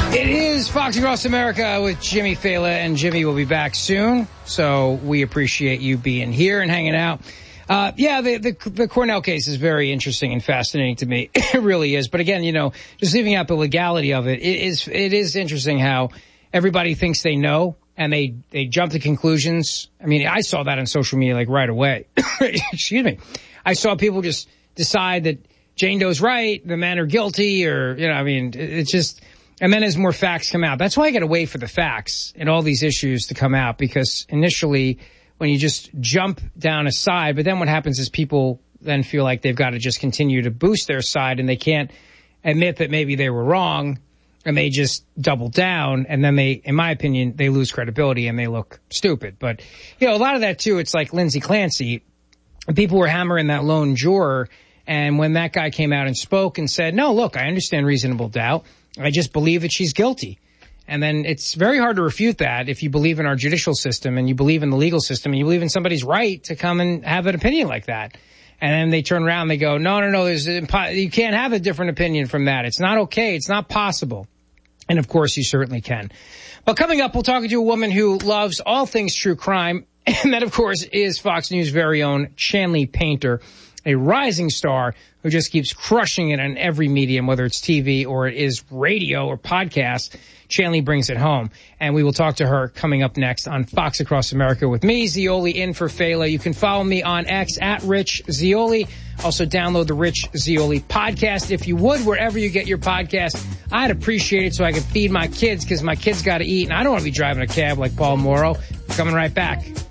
It is Fox Across America with Jimmy Fallon, and Jimmy will be back soon. So we appreciate you being here and hanging out. The Cornell case is very interesting and fascinating to me. It really is. But again, just leaving out the legality of it, it is interesting how everybody thinks they know and they jump to conclusions. I mean, I saw that on social media like right away. Excuse me. I saw people just decide that Jane Doe's right, the men are guilty, or, it's just, and then as more facts come out, that's why I got to wait for the facts and all these issues to come out, because initially when you just jump down a side, but then what happens is people then feel like they've got to just continue to boost their side and they can't admit that maybe they were wrong, and they just double down, and then they, in my opinion, they lose credibility and they look stupid. But, a lot of that too, it's like Lindsey Clancy. People were hammering that lone juror, and when that guy came out and spoke and said, no, look, I understand reasonable doubt, I just believe that she's guilty. And then it's very hard to refute that if you believe in our judicial system and you believe in the legal system and you believe in somebody's right to come and have an opinion like that. And then they turn around and they go, no, you can't have a different opinion from that. It's not okay. It's not possible. And of course, you certainly can. But coming up, we'll talk to a woman who loves all things true crime. And that, of course, is Fox News' very own Chanley Painter, a rising star who just keeps crushing it on every medium, whether it's TV or it is radio or podcast. Chanley brings it home. And we will talk to her coming up next on Fox Across America with me, Zeoli, in for Fela. You can follow me on X at Rich Zeoli. Also download the Rich Zeoli podcast, if you would, wherever you get your podcast. I'd appreciate it so I can feed my kids, because my kids got to eat, and I don't want to be driving a cab like Paul Morrow. Coming right back.